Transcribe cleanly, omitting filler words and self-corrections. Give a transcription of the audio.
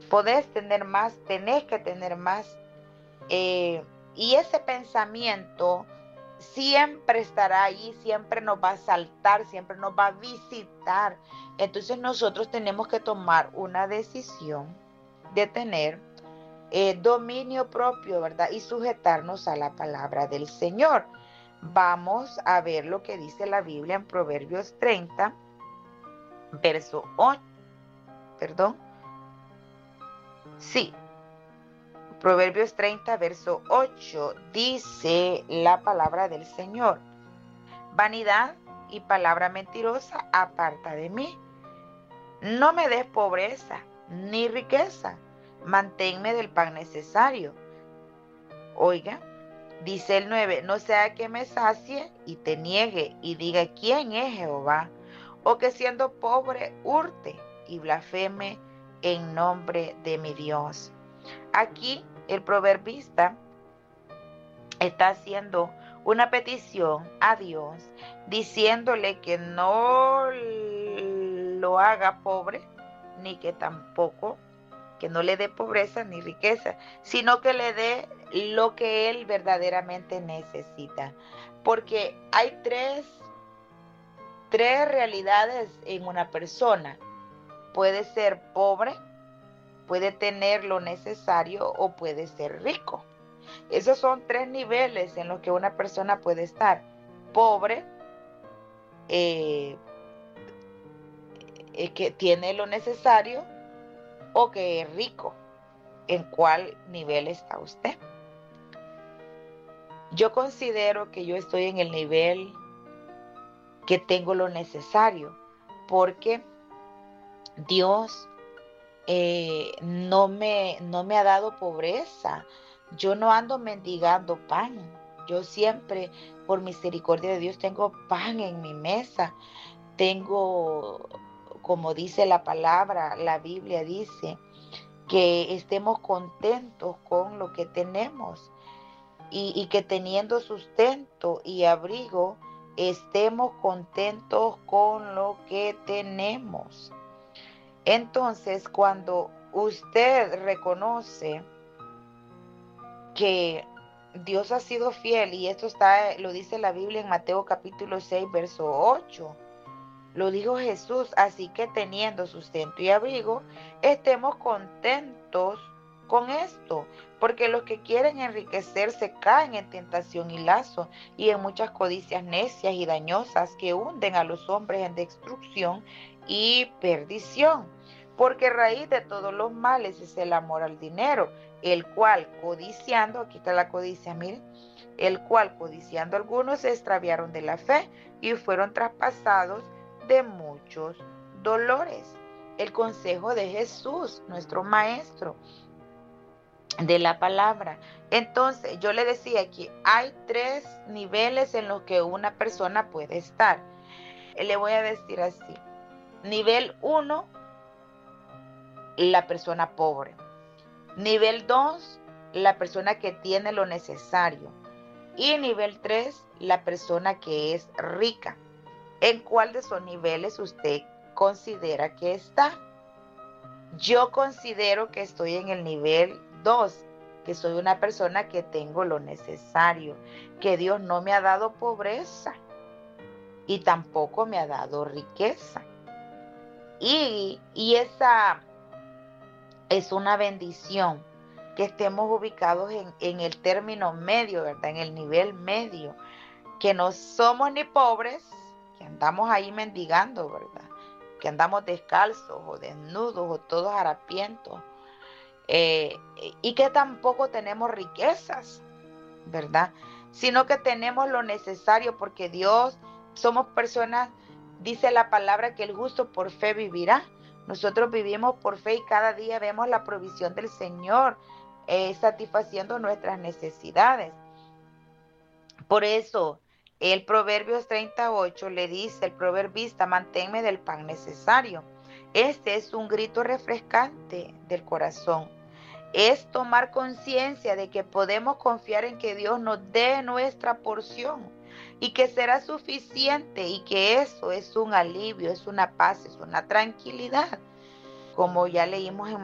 podés tener más, tenés que tener más. Y ese pensamiento siempre estará ahí, siempre nos va a saltar, siempre nos va a visitar. Entonces nosotros tenemos que tomar una decisión de tener dominio propio, ¿verdad? Y sujetarnos a la palabra del Señor. Vamos a ver lo que dice la Biblia en Proverbios 30, verso 8, perdón. Sí, Proverbios 30, verso 8, dice la palabra del Señor: vanidad y palabra mentirosa aparta de mí. No me des pobreza ni riqueza, manténme del pan necesario. Oiga, dice el 9, no sea que me sacie y te niegue y diga quién es Jehová, o que siendo pobre hurte y blasfeme en nombre de mi Dios. Aquí el proverbista está haciendo una petición a Dios, diciéndole que no lo haga pobre, ni que tampoco, que no le dé pobreza ni riqueza, sino que le dé lo que él verdaderamente necesita. Porque hay tres realidades en una persona. Puede ser pobre, puede tener lo necesario o puede ser rico. Esos son tres niveles en los que una persona puede estar: pobre, que tiene lo necesario, o que es rico. ¿En cuál nivel está usted? Yo considero que yo estoy en el nivel que tengo lo necesario, porque Dios no me ha dado pobreza. Yo no ando mendigando pan. Yo siempre, por misericordia de Dios, tengo pan en mi mesa. Tengo, como dice la palabra, la Biblia dice que estemos contentos con lo que tenemos, y que teniendo sustento y abrigo, estemos contentos con lo que tenemos. Entonces, cuando usted reconoce que Dios ha sido fiel, y esto lo dice la Biblia en Mateo capítulo 6, verso 8, lo dijo Jesús: así que teniendo sustento y abrigo, estemos contentos con esto, porque los que quieren enriquecerse caen en tentación y lazo, y en muchas codicias necias y dañosas que hunden a los hombres en destrucción y perdición. Porque raíz de todos los males es el amor al dinero, el cual codiciando, aquí está la codicia, miren, el cual codiciando algunos se extraviaron de la fe y fueron traspasados de muchos dolores. El consejo de Jesús, nuestro maestro de la palabra. Entonces, yo le decía que hay tres niveles en los que una persona puede estar. Le voy a decir así: nivel 1, la persona pobre. Nivel 2, la persona que tiene lo necesario. Y nivel 3, la persona que es rica. ¿En cuál de esos niveles usted considera que está? Yo considero que estoy en el nivel 2, que soy una persona que tengo lo necesario, que Dios no me ha dado pobreza y tampoco me ha dado riqueza. Y esa es una bendición, que estemos ubicados en el término medio, ¿verdad? En el nivel medio, que no somos ni pobres, que andamos ahí mendigando, ¿verdad? Que andamos descalzos o desnudos o todos harapientos, y que tampoco tenemos riquezas, ¿verdad? Sino que tenemos lo necesario, porque Dios, somos personas, dice la palabra, que el justo por fe vivirá. Nosotros vivimos por fe y cada día vemos la provisión del Señor, satisfaciendo nuestras necesidades. Por eso, el Proverbios 38 le dice el proverbista: manténme del pan necesario. Este es un grito refrescante del corazón. Es tomar conciencia de que podemos confiar en que Dios nos dé nuestra porción y que será suficiente, y que eso es un alivio, es una paz, es una tranquilidad. Como ya leímos en